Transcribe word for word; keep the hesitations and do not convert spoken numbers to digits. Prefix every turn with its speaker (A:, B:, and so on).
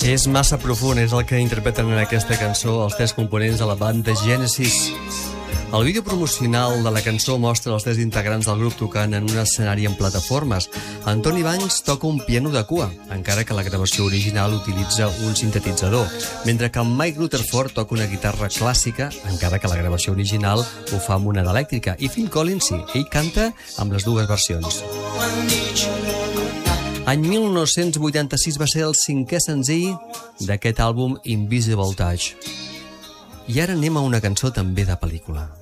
A: És massa profund, és el que interpreten en aquesta cançó els tres components de la banda Genesis. El vídeo promocional de la cançó mostra els tres integrants del grup tocant en un escenari en plataformes. Antoni Banks toca un piano de cua, encara que la gravació original utilitza un sintetitzador, mentre que Mike Rutherford toca una guitarra clàssica, encara que la gravació original ho fa amb una d'elèctrica. I Phil Collins, sí, ell canta amb les dues versions. Any mil nou-cents vuitanta-sis va ser el cinquè senzill d'aquest àlbum Invisible Touch. I ara anem a una cançó també de pel·lícula.